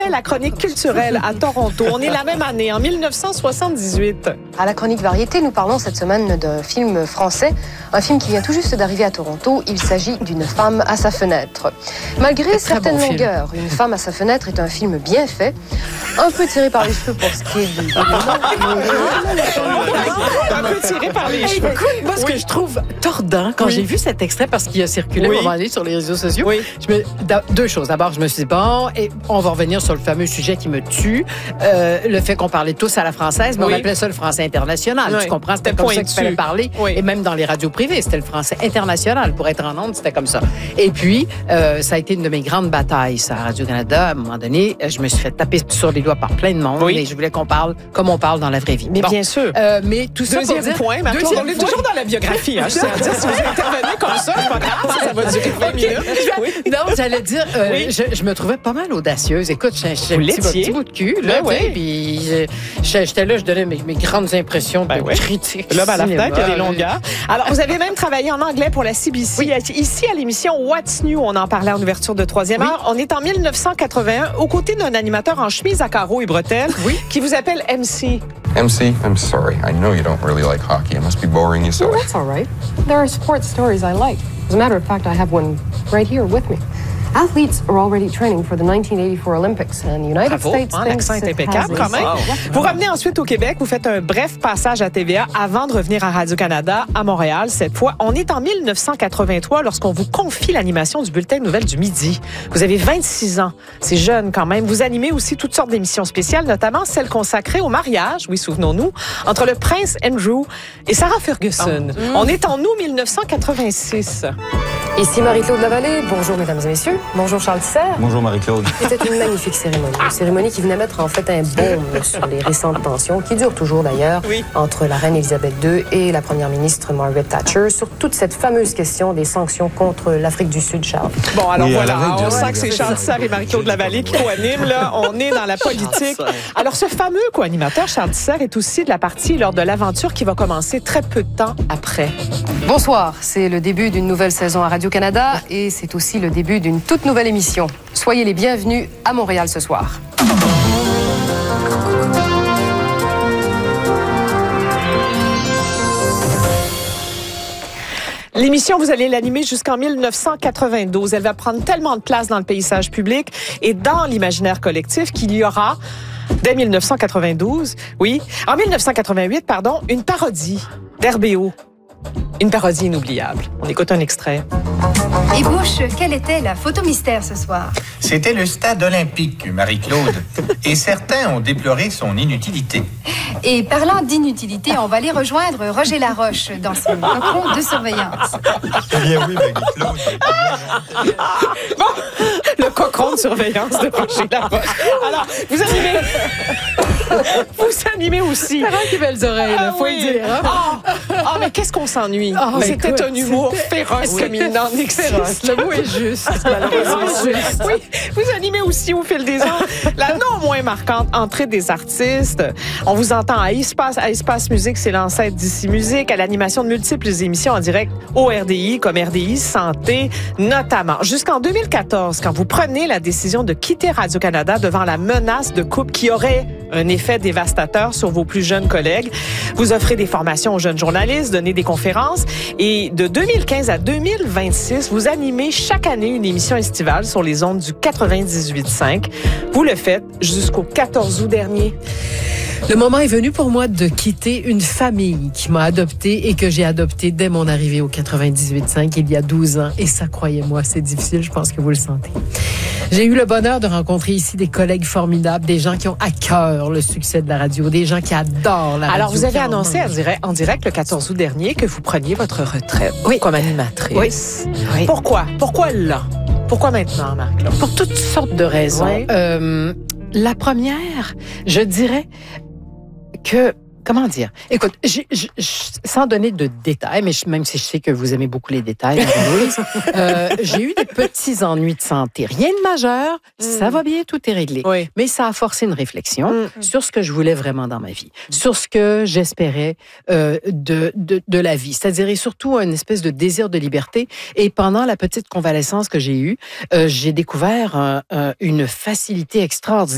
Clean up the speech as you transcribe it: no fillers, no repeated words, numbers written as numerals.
La chronique culturelle à Toronto. On est la même année, en 1978. À la chronique variété, nous parlons cette semaine d'un film français, un film qui vient tout juste d'arriver à Toronto. Il s'agit d'Une femme à sa fenêtre. Malgré certaines longueurs, Une femme à sa fenêtre est un film bien fait, un peu tiré par les cheveux pour ce qui est du... Un peu tiré par les cheveux. Écoute, moi, ce que je trouve tordant, quand j'ai vu cet extrait, parce qu'il a circulé à un moment donné sur les réseaux sociaux, deux choses. D'abord, je me suis dit, bon, et on va revenir sur le fameux sujet qui me tue, le fait qu'on parlait tous à la française, mais on appelait ça le français international. Tu comprends? C'était comme ça qu'il fallait parler. Et même dans les radios privées, c'était le français international. Pour être en ondes, c'était comme ça. Et puis, ça a été une de mes grandes batailles, ça, à Radio-Canada. À un moment donné, je me suis fait taper sur les doigts par plein de monde et je voulais qu'on parle comme on parle dans la vraie vie. Mais bien sûr. Mais tout ça pour dire... point, on est toujours dans la biographie. Hein, je tiens à dire, si vous intervenez comme ça, c'est pas grave, ça va durer 20 minutes. Non, j'allais dire, je me trouvais pas mal audacieuse. Écoute, j'ai un petit bout de cul, là, puis j'étais là, je donnais mes grandes impressions de critique. Là, à la fenêtre, il y a des longueurs. Alors, vous avez même travaillé en anglais pour la CBC. Ici, à l'émission What's New, on en parlait en ouverture de troisième heure. On est en 1981, aux côtés d'un animateur en chemise à carreaux et bretelles qui vous appelle MC. MC, I'm sorry. I know you don't really like hockey. It must be boring you so. Oh, that's all right. There are sports stories I like. As a matter of fact, I have one right here with me. Athletes are already training for the 1984 Olympics, and the United States thinks l'accent est impeccable quand même. Vous revenez ensuite au Québec, vous faites un bref passage à TVA avant de revenir à Radio-Canada à Montréal. Cette fois, on est en 1983 lorsqu'on vous confie l'animation du Bulletin de nouvelles du midi. Vous avez 26 ans, c'est jeune quand même. Vous animez aussi toutes sortes d'émissions spéciales, notamment celle consacrée au mariage, souvenons-nous, entre le prince Andrew et Sarah Ferguson. On est en août 1986. Ici Marie-Claude Lavallée. Bonjour, mesdames et messieurs. Bonjour, Charles Tisser. Bonjour, Marie-Claude. C'était une magnifique cérémonie. Une cérémonie qui venait mettre en fait un baume sur les récentes tensions, qui durent toujours d'ailleurs, entre la reine Élisabeth II et la première ministre Margaret Thatcher, sur toute cette fameuse question des sanctions contre l'Afrique du Sud, Charles. Bon, alors on sent que c'est Charles Tisser et Marie-Claude Lavallée qui co-animent. Là, on est dans la politique. Alors, ce fameux co-animateur, Charles Tisser, est aussi de la partie lors de l'aventure qui va commencer très peu de temps après. Bonsoir, c'est le début d'une nouvelle saison à Radio-Canada et c'est aussi le début d'une toute nouvelle émission. Soyez les bienvenus à Montréal ce soir. L'émission, vous allez l'animer jusqu'en 1992. Elle va prendre tellement de place dans le paysage public et dans l'imaginaire collectif qu'il y aura, dès 1992, en 1988, une parodie d'RBO. Une parodie inoubliable. On écoute un extrait. Et Bush, quelle était la photo mystère ce soir? C'était le stade olympique, Marie-Claude. Et certains ont déploré son inutilité. Et parlant d'inutilité, on va aller rejoindre Roger Laroche dans son cocon de surveillance. Eh bien oui, Marie-Claude. Le cocon de surveillance de Roger Laroche. Alors, vous animez aussi. Quelles belles oreilles, il faut le dire. Ah, mais qu'est-ce qu'on s'ennuie. C'était un humour féroce comme il n'en existe. Le mot est juste, malheureusement. Oui, vous animez aussi au fil des ans la non moins marquante entrée des artistes. On vous entend à Espace Musique, c'est l'ancêtre d'Ici Musique, à l'animation de multiples émissions en direct au RDI, comme RDI Santé, notamment. Jusqu'en 2014, quand vous prenez la décision de quitter Radio-Canada devant la menace de coupe qui aurait un effet dévastateur sur vos plus jeunes collègues. Vous offrez des formations aux jeunes journalistes, donnez des conférences et de 2015 à 2026, vous animez chaque année une émission estivale sur les ondes du 98.5. Vous le faites jusqu'au 14 août dernier. Le moment est venu pour moi de quitter une famille qui m'a adoptée et que j'ai adoptée dès mon arrivée au 98.5 il y a 12 ans. Et ça, croyez-moi, c'est difficile, je pense que vous le sentez. J'ai eu le bonheur de rencontrer ici des collègues formidables, des gens qui ont à cœur le succès de la radio, des gens qui adorent la radio. Alors, vous avez annoncé en direct le 14 août dernier que vous preniez votre retraite comme animatrice. Oui. Pourquoi? Pourquoi là? Pourquoi maintenant, Marc? Pour toutes sortes de raisons. La première, je dirais que... Comment dire? Écoute, sans donner de détails, mais même si je sais que vous aimez beaucoup les détails, j'ai eu des petits ennuis de santé. Rien de majeur, ça va bien, tout est réglé. Oui. Mais ça a forcé une réflexion sur ce que je voulais vraiment dans ma vie, sur ce que j'espérais de la vie, c'est-à-dire et surtout une espèce de désir de liberté. Et pendant la petite convalescence que j'ai eue, j'ai découvert une facilité extraordinaire